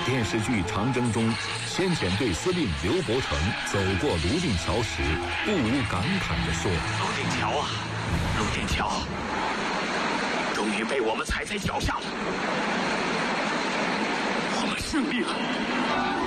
电视剧《长征》中，先遣队司令刘伯承走过泸定桥时，不无感慨地说：“ 泸定桥啊，泸定桥，终于被我们踩在脚下了，我们胜利了。”